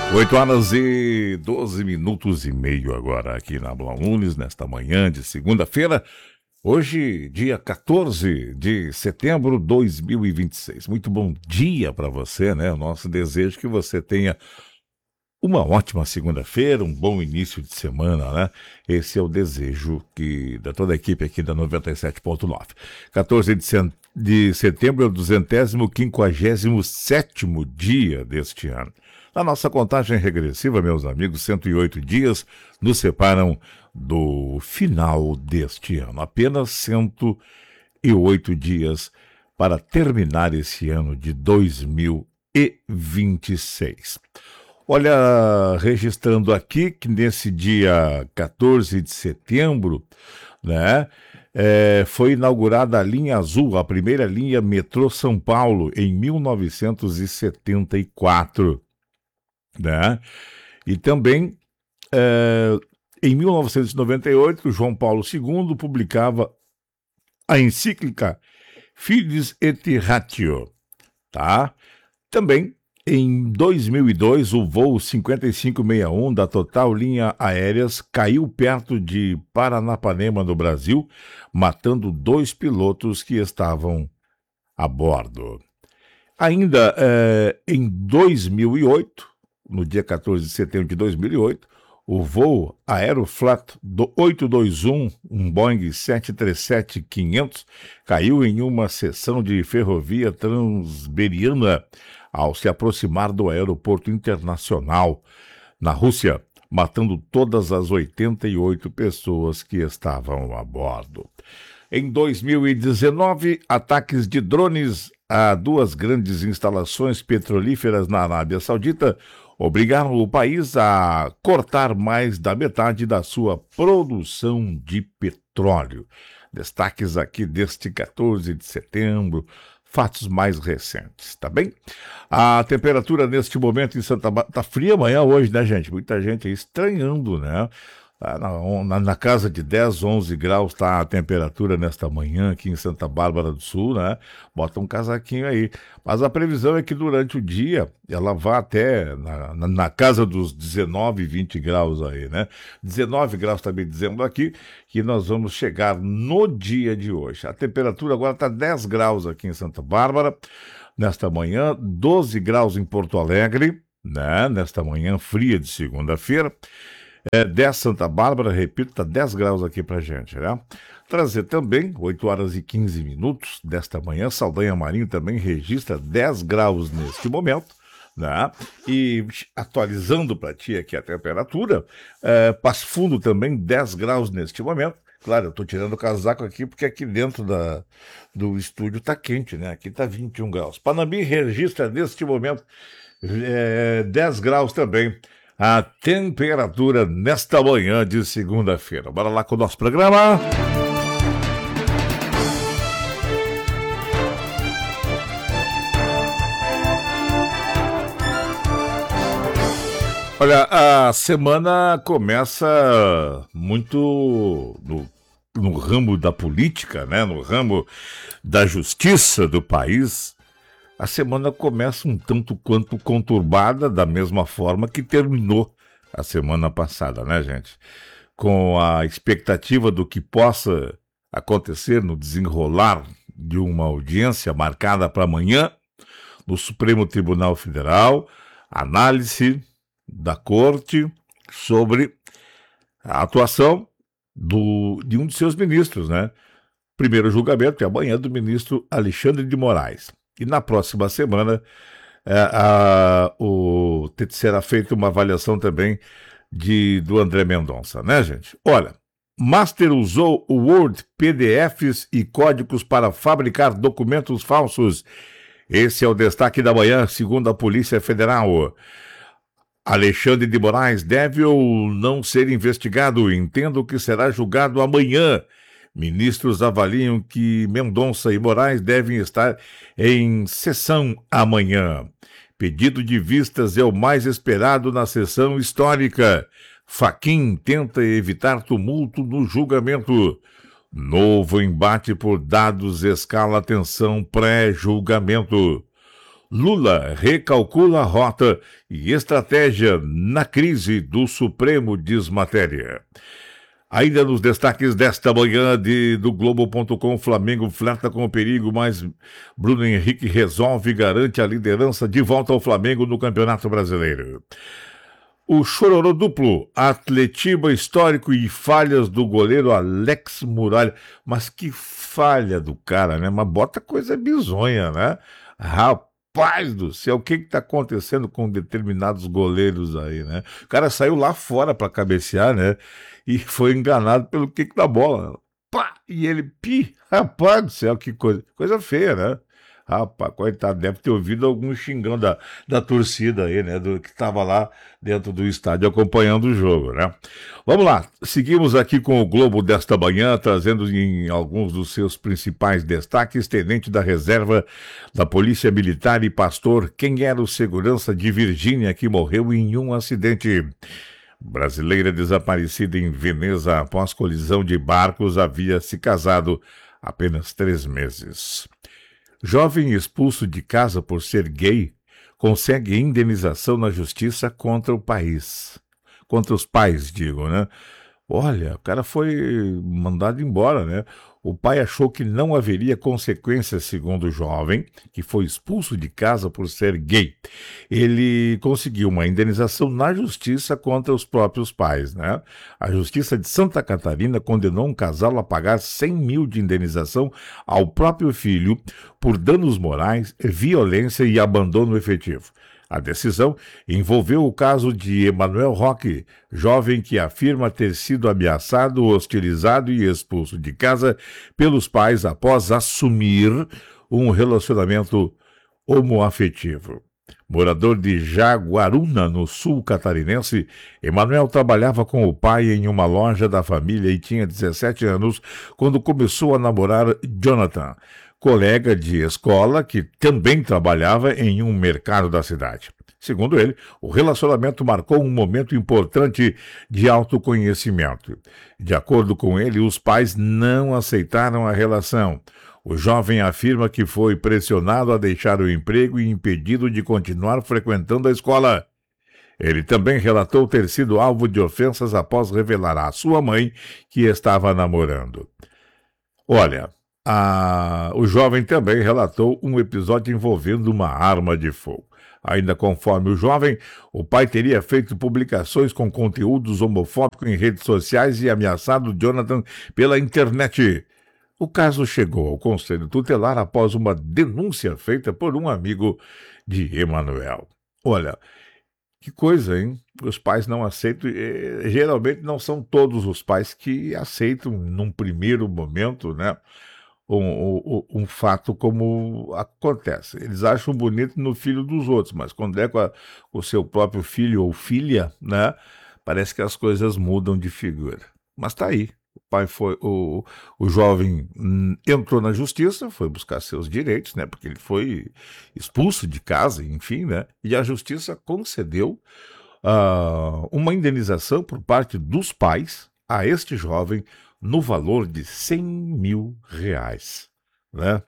8h12 minutos e meio agora aqui na Blau Nunes, nesta manhã de segunda-feira, hoje, dia 14 de setembro de 2026. Muito bom dia para você, né? O nosso desejo é que você tenha uma ótima segunda-feira, um bom início de semana, né? Esse é o desejo da toda a equipe aqui da 97.9. 14 de setembro é o 257º dia deste ano. Na nossa contagem regressiva, meus amigos, 108 dias nos separam do final deste ano. Apenas 108 dias para terminar esse ano de 2026. Olha, registrando aqui que nesse dia 14 de setembro, né, foi inaugurada a linha azul, a primeira linha metrô São Paulo, em 1974. Né? E também, em 1998, João Paulo II publicava a encíclica Fides et Ratio. Tá? Também, em 2002, o voo 5561 da Total Linha Aéreas caiu perto de Paranapanema, no Brasil, matando 2 pilotos que estavam a bordo. Ainda em 2008, no dia 14 de setembro de 2008, o voo Aeroflot 821, um Boeing 737-500, caiu em uma seção de ferrovia transiberiana ao se aproximar do aeroporto internacional na Rússia, matando todas as 88 pessoas que estavam a bordo. Em 2019, ataques de drones a 2 grandes instalações petrolíferas na Arábia Saudita obrigaram o país a cortar mais da metade da sua produção de petróleo. Destaques aqui deste 14 de setembro, fatos mais recentes, tá bem? A temperatura neste momento em Santa Bárbara, tá fria amanhã hoje, né, gente? Muita gente aí estranhando, né? Na casa de 10, 11 graus está a temperatura nesta manhã aqui em Santa Bárbara do Sul, né? Bota um casaquinho aí. Mas a previsão é que durante o dia ela vá até na casa dos 19, 20 graus aí, né? 19 graus também dizendo aqui que nós vamos chegar no dia de hoje. A temperatura agora está 10 graus aqui em Santa Bárbara, nesta manhã, 12 graus em Porto Alegre, né? Nesta manhã fria de segunda-feira. 10 Santa Bárbara, repito, está 10 graus aqui pra gente, né? Trazer também, 8h15 desta manhã, Saldanha Marinho também registra 10 graus neste momento, né? E atualizando para ti aqui a temperatura, Passo Fundo também 10 graus neste momento. Claro, eu estou tirando o casaco aqui porque aqui dentro do estúdio está quente, né? Aqui está 21 graus. Panambi registra neste momento 10 graus também. A temperatura nesta manhã de segunda-feira. Bora lá com o nosso programa. Olha, a semana começa muito no ramo da política, né? No ramo da justiça do país. A semana começa um tanto quanto conturbada, da mesma forma que terminou a semana passada, né, gente? Com a expectativa do que possa acontecer no desenrolar de uma audiência marcada para amanhã no Supremo Tribunal Federal, análise da Corte sobre a atuação de um de seus ministros, né? Primeiro julgamento é amanhã do ministro Alexandre de Moraes. E na próxima semana será feita uma avaliação também do André Mendonça, né, gente? Olha, Master usou o Word, PDFs e códigos para fabricar documentos falsos. Esse é o destaque da manhã, segundo a Polícia Federal. Alexandre de Moraes deve ou não ser investigado. Entendo que será julgado amanhã. Ministros avaliam que Mendonça e Moraes devem estar em sessão amanhã. Pedido de vistas é o mais esperado na sessão histórica. Fachin tenta evitar tumulto no julgamento. Novo embate por dados escala tensão pré-julgamento. Lula recalcula a rota e estratégia na crise do Supremo, diz matéria. Ainda nos destaques desta manhã do Globo.com, Flamengo flerta com o perigo, mas Bruno Henrique resolve e garante a liderança de volta ao Flamengo no Campeonato Brasileiro. O chororô duplo, Atletiba histórico e falhas do goleiro Alex Muralha. Mas que falha do cara, né? Mas bota coisa bizonha, né? Rapaz do céu, o que está acontecendo com determinados goleiros aí, né? O cara saiu lá fora para cabecear, né? E foi enganado pelo kick da bola. Pá! E ele, rapaz do céu, que coisa feia, né? Rapaz, coitado, deve ter ouvido algum xingão da torcida aí, né? Que estava lá dentro do estádio acompanhando o jogo, né? Vamos lá, seguimos aqui com o Globo desta manhã, trazendo em alguns dos seus principais destaques, tenente da reserva da Polícia Militar e pastor, quem era o segurança de Virgínia que morreu em um acidente. Brasileira desaparecida em Veneza após colisão de barcos havia se casado há apenas 3 meses. Jovem expulso de casa por ser gay consegue indenização na justiça contra o país. Contra os pais, digo, né? Olha, o cara foi mandado embora, né? O pai achou que não haveria consequências, segundo o jovem, que foi expulso de casa por ser gay. Ele conseguiu uma indenização na justiça contra os próprios pais, né? A Justiça de Santa Catarina condenou um casal a pagar 100 mil de indenização ao próprio filho por danos morais, violência e abandono efetivo. A decisão envolveu o caso de Emanuel Roque, jovem que afirma ter sido ameaçado, hostilizado e expulso de casa pelos pais após assumir um relacionamento homoafetivo. Morador de Jaguaruna, no sul catarinense, Emanuel trabalhava com o pai em uma loja da família e tinha 17 anos quando começou a namorar Jonathan, colega de escola que também trabalhava em um mercado da cidade. Segundo ele, o relacionamento marcou um momento importante de autoconhecimento. De acordo com ele, os pais não aceitaram a relação. O jovem afirma que foi pressionado a deixar o emprego e impedido de continuar frequentando a escola. Ele também relatou ter sido alvo de ofensas após revelar à sua mãe que estava namorando. Olha, o jovem também relatou um episódio envolvendo uma arma de fogo. Ainda conforme o jovem, o pai teria feito publicações com conteúdos homofóbicos em redes sociais e ameaçado Jonathan pela internet. O caso chegou ao Conselho Tutelar após uma denúncia feita por um amigo de Emanuel. Olha, que coisa, hein? Os pais não aceitam, geralmente não são todos os pais que aceitam num primeiro momento, né? Um fato como acontece. Eles acham bonito no filho dos outros, mas quando é com o seu próprio filho ou filha, né? Parece que as coisas mudam de figura. Mas tá aí. O jovem entrou na justiça, foi buscar seus direitos, né? Porque ele foi expulso de casa, enfim, né? E a justiça concedeu uma indenização por parte dos pais a este jovem no valor de 100 mil reais, né?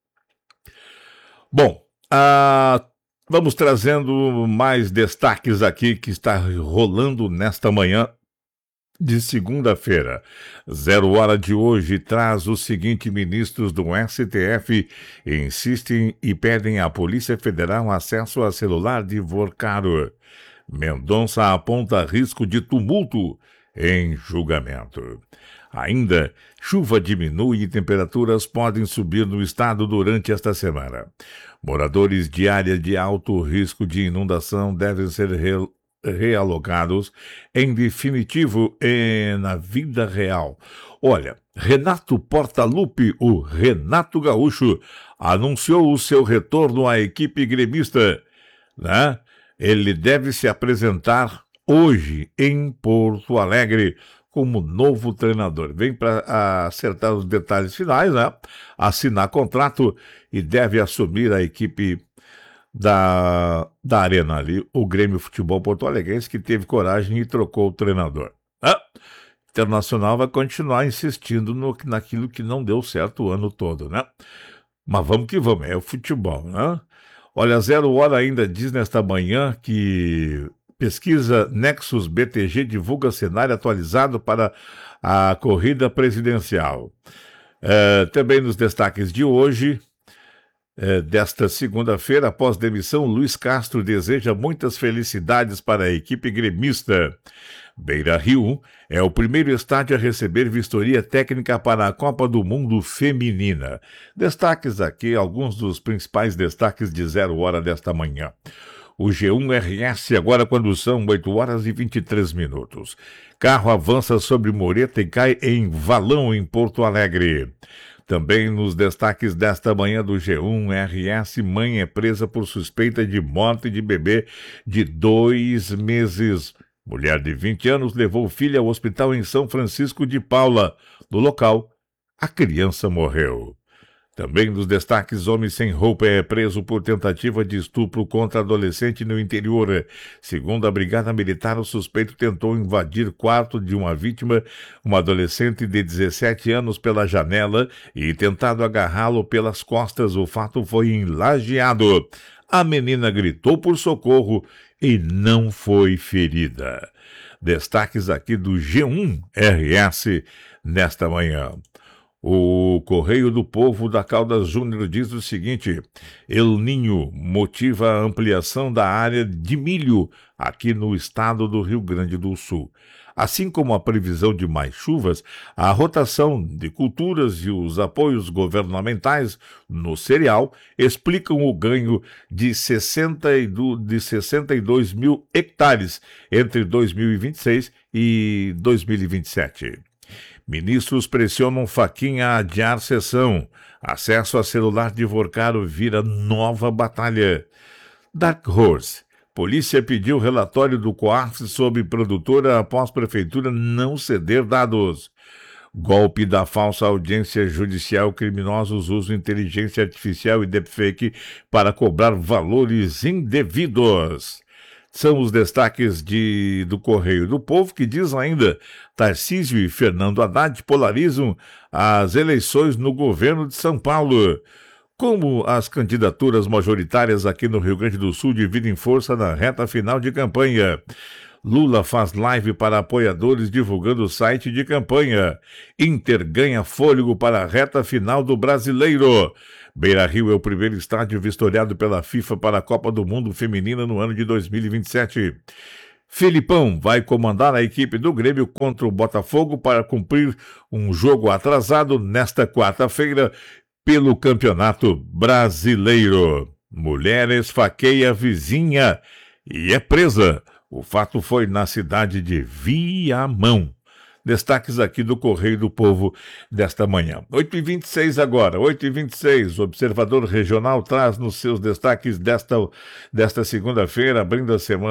Bom, vamos trazendo mais destaques aqui que está rolando nesta manhã de segunda-feira. 0 hora de hoje traz o seguinte: ministros do STF insistem e pedem à Polícia Federal acesso a celular de Vorcaro. Mendonça aponta risco de tumulto em julgamento. Ainda, chuva diminui e temperaturas podem subir no estado durante esta semana. Moradores de área de alto risco de inundação devem ser realocados em definitivo na vida real. Olha, Renato Portaluppi, o Renato Gaúcho, anunciou o seu retorno à equipe gremista, né? Ele deve se apresentar hoje em Porto Alegre como novo treinador. Vem para acertar os detalhes finais, né? Assinar contrato e deve assumir a equipe da Arena ali, o Grêmio Futebol Porto Alegrense, que teve coragem e trocou o treinador. Internacional vai continuar insistindo naquilo que não deu certo o ano todo, né? Mas vamos que vamos, é o futebol, né? Olha, Zero Hora ainda diz nesta manhã que pesquisa Nexus BTG divulga cenário atualizado para a corrida presidencial. Também nos destaques de hoje, desta segunda-feira, após demissão, Luiz Castro deseja muitas felicidades para a equipe gremista. Beira-Rio é o primeiro estádio a receber vistoria técnica para a Copa do Mundo Feminina. Destaques aqui, alguns dos principais destaques de Zero Hora desta manhã. O G1-RS, agora quando são 8 horas e 23 minutos. Carro avança sobre mureta e cai em valão em Porto Alegre. Também nos destaques desta manhã do G1-RS, mãe é presa por suspeita de morte de bebê de 2 meses. Mulher de 20 anos levou filha ao hospital em São Francisco de Paula. No local, a criança morreu. Também nos destaques, homem sem roupa é preso por tentativa de estupro contra adolescente no interior. Segundo a Brigada Militar, o suspeito tentou invadir quarto de uma vítima, uma adolescente de 17 anos, pela janela e tentado agarrá-lo pelas costas. O fato foi em Lajeado. A menina gritou por socorro e não foi ferida. Destaques aqui do G1-RS nesta manhã. O Correio do Povo da Caldas Júnior diz o seguinte: El Ninho motiva a ampliação da área de milho aqui no estado do Rio Grande do Sul. Assim como a previsão de mais chuvas, a rotação de culturas e os apoios governamentais no cereal explicam o ganho de 62 mil hectares entre 2026 e 2027. Ministros pressionam Fachin a adiar sessão. Acesso a celular de Vorcaro vira nova batalha. Dark Horse. Polícia pediu relatório do COAF sobre produtora após prefeitura não ceder dados. Golpe da falsa audiência judicial. Criminosos usam inteligência artificial e deepfake para cobrar valores indevidos. São os destaques do Correio do Povo, que diz ainda: Tarcísio e Fernando Haddad polarizam as eleições no governo de São Paulo. Como as candidaturas majoritárias aqui no Rio Grande do Sul dividem força na reta final de campanha. Lula faz live para apoiadores divulgando o site de campanha. Inter ganha fôlego para a reta final do Brasileiro. Beira-Rio é o primeiro estádio vistoriado pela FIFA para a Copa do Mundo Feminina no ano de 2027. Filipão vai comandar a equipe do Grêmio contra o Botafogo para cumprir um jogo atrasado nesta quarta-feira pelo Campeonato Brasileiro. Mulher esfaqueia vizinha e é presa. O fato foi na cidade de Viamão. Destaques aqui do Correio do Povo desta manhã. 8h26 agora, 8h26. O Observador Regional traz nos seus destaques desta segunda-feira, abrindo a semana.